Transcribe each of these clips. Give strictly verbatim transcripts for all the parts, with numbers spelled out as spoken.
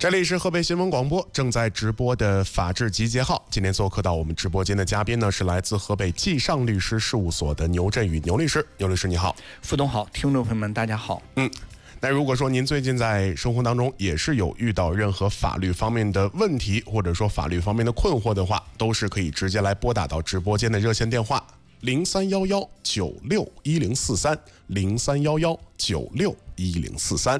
这里是河北新闻广播正在直播的法治集结号。今天做客到我们直播间的嘉宾呢，是来自河北纪尚律师事务所的牛振宇牛律师。牛律师你好。 副总好，听众朋友们大家好。 嗯，那如果说您最近在生活当中也是有遇到任何法律方面的问题，或者说法律方面的困惑的话，都是可以直接来拨打到直播间的热线电话零三幺幺九六一零四三零三幺幺九六一零四三。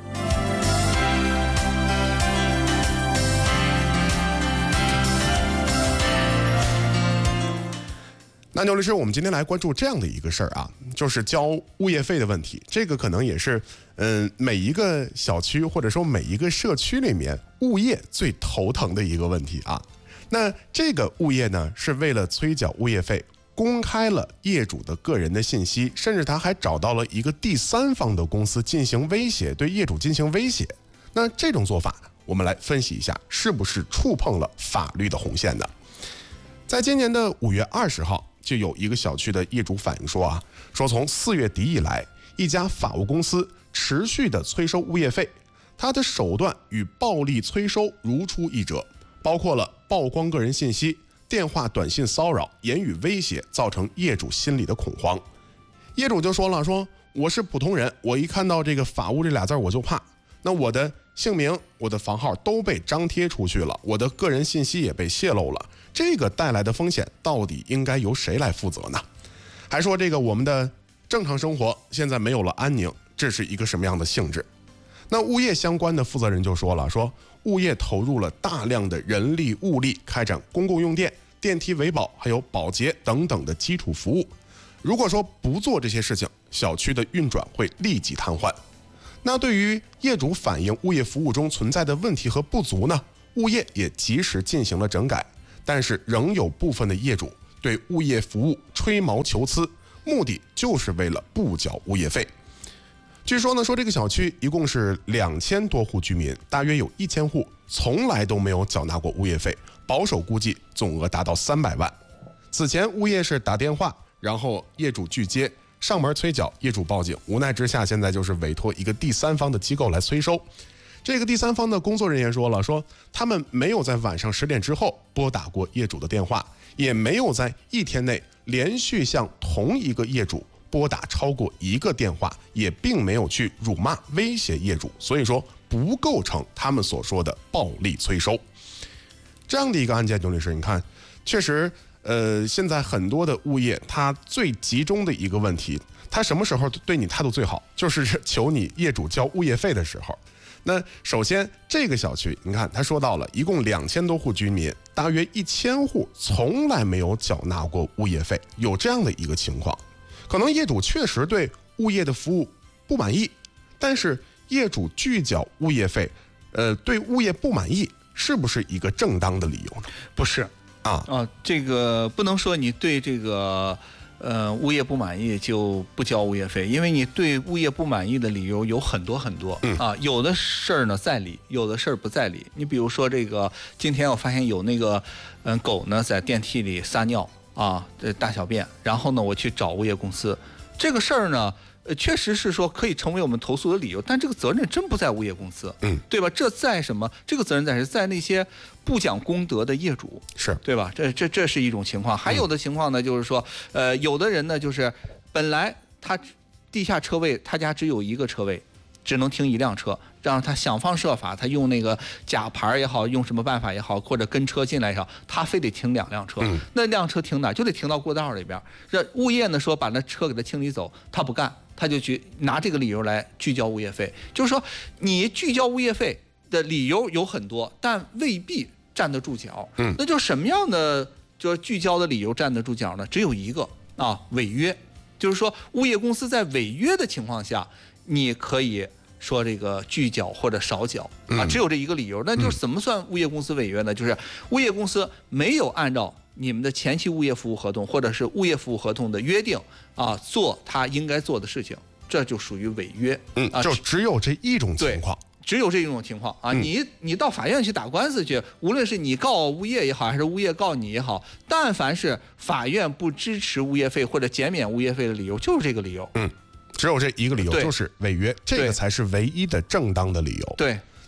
那牛律师，我们今天来关注这样的一个事儿啊，就是交物业费的问题。这个可能也是，嗯，每一个小区或者说每一个社区里面物业最头疼的一个问题啊。那这个物业呢，是为了催缴物业费，公开了业主的个人的信息，甚至他还找到了一个第三方的公司进行威胁，对业主进行威胁。那这种做法，我们来分析一下，是不是触碰了法律的红线呢？在今年的五月二十号。就有一个小区的业主反映说啊，说从四月底以来，一家法务公司持续的催收物业费，他的手段与暴力催收如出一辙，包括了曝光个人信息、电话、短信骚扰、言语威胁，造成业主心理的恐慌。业主就说了，说我是普通人，我一看到这个法务这俩字我就怕，那我的姓名、我的房号都被张贴出去了，我的个人信息也被泄露了。这个带来的风险到底应该由谁来负责呢？还说这个我们的正常生活现在没有了安宁，这是一个什么样的性质？那物业相关的负责人就说了，说物业投入了大量的人力物力开展公共用电、电梯维保还有保洁等等的基础服务，如果说不做这些事情，小区的运转会立即瘫痪。那对于业主反映物业服务中存在的问题和不足呢，物业也及时进行了整改，但是仍有部分的业主对物业服务吹毛求疵，目的就是为了不缴物业费。据说呢，说这个小区一共是两千多户居民，大约有一千户从来都没有缴纳过物业费，保守估计总额达到三百万。此前物业是打电话，然后业主拒接，上门催缴，业主报警，无奈之下现在就是委托一个第三方的机构来催收。这个第三方的工作人员说了，说他们没有在晚上十点之后拨打过业主的电话，也没有在一天内连续向同一个业主拨打超过一个电话，也并没有去辱骂威胁业主，所以说不构成他们所说的暴力催收。这样的一个案件，牛律师，你看，确实，呃，现在很多的物业，它最集中的一个问题，他什么时候对你态度最好，就是求你业主交物业费的时候。那首先这个小区你看他说到了一共两千多户居民，大约一千户从来没有缴纳过物业费，有这样的一个情况。可能业主确实对物业的服务不满意，但是业主拒缴物业费，呃，对物业不满意是不是一个正当的理由呢？ 不是啊啊，这个不能说你对这个呃，物业不满意就不交物业费，因为你对物业不满意的理由有很多很多、嗯、啊，有的事儿呢在理，有的事儿不在理。你比如说这个，今天我发现有那个嗯狗呢在电梯里撒尿啊，这大小便，然后呢我去找物业公司，这个事儿呢。呃，确实是说可以成为我们投诉的理由，但这个责任真不在物业公司，嗯，对吧？这在什么？这个责任在是在那些不讲公德的业主， 是对吧？这这这是一种情况。还有的情况呢，就是说，呃，有的人呢，就是本来他地下车位他家只有一个车位，只能停一辆车，让他想方设法，他用那个假牌也好，用什么办法也好，或者跟车进来也好，他非得停两辆车，嗯、那辆车停哪就得停到过道里边。这物业呢说把那车给他清理走，他不干。他就去拿这个理由来拒交物业费，就是说你拒交物业费的理由有很多，但未必站得住脚。嗯，那就什么样的就是拒交的理由站得住脚呢？只有一个啊，违约。就是说物业公司在违约的情况下，你可以说这个拒缴或者少缴啊，只有这一个理由。那就是怎么算物业公司违约呢？就是物业公司没有按照你们的前期物业服务合同或者是物业服务合同的约定啊，做他应该做的事情，这就属于违约。 嗯， 啊， 就只有这一种情况。 只有这种情况啊， 嗯、 你你到法院去打官司去，无论是你告物业也好，还是物业告你也好，但凡是法院不支持物业费或者减免物业费的理由，就是这个理由。 嗯，只有这一个理由，就是违约，这个才是唯一的正当的理由。 对。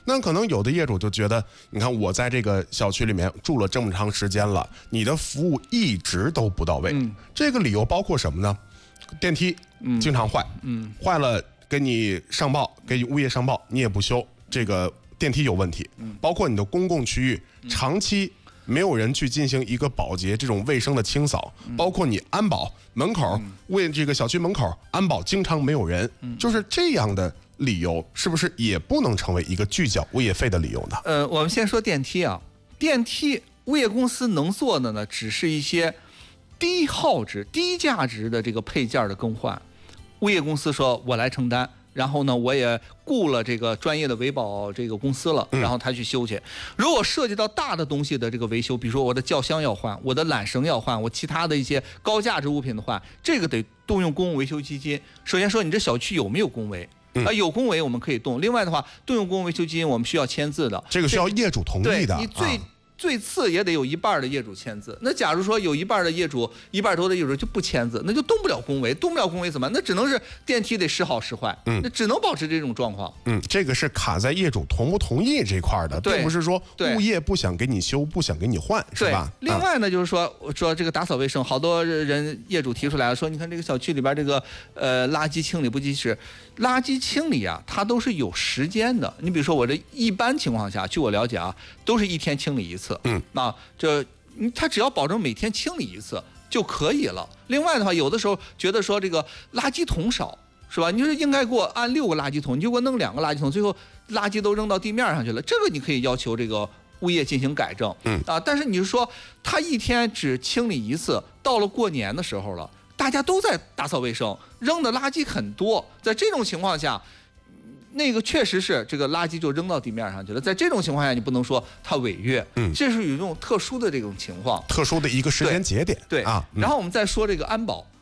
那可能有的业主就觉得，你看我在这个小区里面住了这么长时间了，你的服务一直都不到位。嗯，这个理由包括什么呢？电梯经常坏，嗯，坏了给你上报，给你物业上报，你也不修，这个电梯有问题。嗯，包括你的公共区域长期没有人去进行一个保洁这种卫生的清扫，包括你安保门口为这个小区门口安保经常没有人，就是这样的理由，是不是也不能成为一个拒缴物业费的理由呢？ 呃，我们先说电梯啊，电梯物业公司能做的呢，只是一些低耗值、低价值的这个配件的更换，物业公司说我来承担。然后呢，我也雇了这个专业的维保这个公司了，然后他去修去。如果涉及到大的东西的这个维修，比如说我的轿厢要换，我的缆绳要换，我其他的一些高价值物品的换，这个得动用公共维修基金。首先说你这小区有没有公维？啊、呃，有公维我们可以动。另外的话，动用公共维修基金我们需要签字的， 这个需要业主同意的。 你最、啊最次也得有一半的业主签字。那假如说有一半的业主，一半多的业主就不签字，那就动不了公维，动不了公维怎么办？那只能是电梯得时好时坏，嗯，那只能保持这种状况。 嗯，这个是卡在业主同不同意这块的，并不是说物业不想给你修，不想给你换，是吧？ 另外呢，就是说说这个打扫卫生，好多人业主提出来了，说你看这个小区里边这个呃垃圾清理不及时，垃圾清理啊，它都是有时间的。你比如说我这一般情况下，据我了解啊，都是一天清理一次。嗯，那这他只要保证每天清理一次就可以了。另外的话，有的时候觉得说这个垃圾桶少，是吧？你就是应该给我按六个垃圾桶，你就给我弄两个垃圾桶，最后垃圾都扔到地面上去了，这个你可以要求这个物业进行改正。嗯啊，但是你是说他一天只清理一次，到了过年的时候了，大家都在打扫卫生，扔的垃圾很多，在这种情况下。那个确实是这个垃圾就扔到地面上去了，在这种情况下，你不能说它违约，嗯，这是有一种特殊的这种情况， 特殊的一个时间节点， 对，对啊。然后我们再说这个安保，